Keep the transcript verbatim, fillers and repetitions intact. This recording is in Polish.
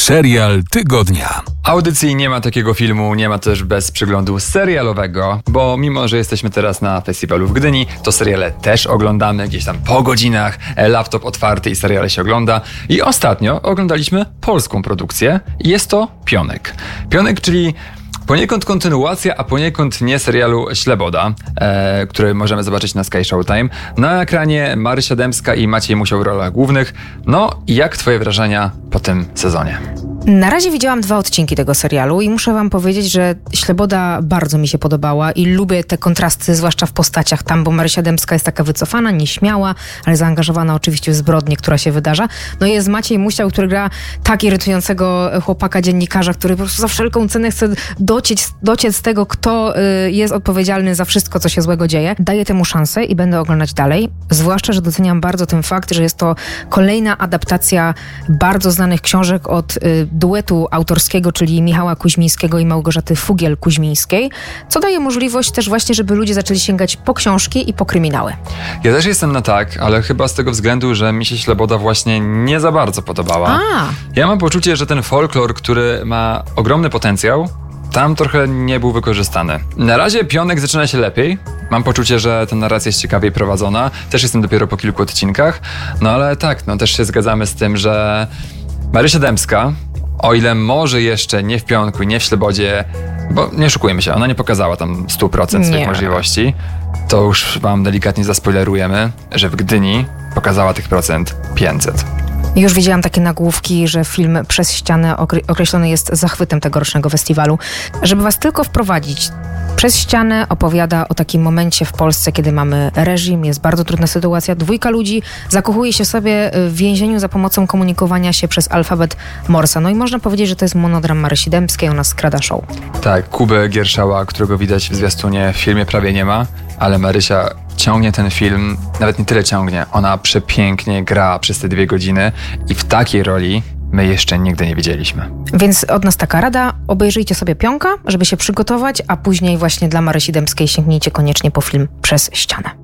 Serial tygodnia. Audycji nie ma takiego filmu, nie ma też bez przeglądu serialowego, bo mimo, że jesteśmy teraz na festiwalu w Gdyni, to seriale też oglądamy gdzieś tam po godzinach, laptop otwarty i seriale się ogląda. I ostatnio oglądaliśmy polską produkcję i jest to Pionek. Pionek, czyli poniekąd kontynuacja, a poniekąd nie serialu Śleboda, e, który możemy zobaczyć na Sky Showtime. Na ekranie Marysia Dębska i Maciej Musiał w rolach głównych. No i jak twoje wrażenia po tym sezonie? Na razie widziałam dwa odcinki tego serialu i muszę wam powiedzieć, że Śleboda bardzo mi się podobała i lubię te kontrasty, zwłaszcza w postaciach tam, bo Marysia Dębska jest taka wycofana, nieśmiała, ale zaangażowana oczywiście w zbrodnię, która się wydarza. No i jest Maciej Musiał, który gra tak irytującego chłopaka dziennikarza, który po prostu za wszelką cenę chce dociec, dociec z tego, kto y, jest odpowiedzialny za wszystko, co się złego dzieje. Daję temu szansę i będę oglądać dalej. Zwłaszcza, że doceniam bardzo ten fakt, że jest to kolejna adaptacja bardzo znanych książek od y, duetu autorskiego, czyli Michała Kuźmińskiego i Małgorzaty Fugiel-Kuźmińskiej, co daje możliwość też właśnie, żeby ludzie zaczęli sięgać po książki i po kryminały. Ja też jestem na tak, ale chyba z tego względu, że mi się Śleboda właśnie nie za bardzo podobała. A. Ja mam poczucie, że ten folklor, który ma ogromny potencjał, tam trochę nie był wykorzystany. Na razie Pionek zaczyna się lepiej. Mam poczucie, że ta narracja jest ciekawiej prowadzona. Też jestem dopiero po kilku odcinkach. No ale tak, no też się zgadzamy z tym, że Marysia Dębska, o ile może jeszcze nie w Pionku, nie w Ślebodzie, bo nie oszukujmy się, ona nie pokazała tam stu procent swoich nie. możliwości, to już wam delikatnie zaspoilerujemy, że w Gdyni pokazała tych procent pięćset. Już widziałam takie nagłówki, że film Przez ścianę określony jest zachwytem tegorocznego festiwalu. Żeby was tylko wprowadzić, Przez ścianę opowiada o takim momencie w Polsce, kiedy mamy reżim, jest bardzo trudna sytuacja. Dwójka ludzi zakochuje się sobie w więzieniu za pomocą komunikowania się przez alfabet Morsa. No i można powiedzieć, że to jest monodram Marysi Dębskiej, ona skrada show. Tak, Kubę Gierszała, którego widać w zwiastunie w filmie prawie nie ma, ale Marysia ciągnie ten film, nawet nie tyle ciągnie, ona przepięknie gra przez te dwie godziny i w takiej roli my jeszcze nigdy nie widzieliśmy. Więc od nas taka rada, obejrzyjcie sobie Pionka, żeby się przygotować, a później właśnie dla Marysi Dębskiej sięgnijcie koniecznie po film Przez ścianę.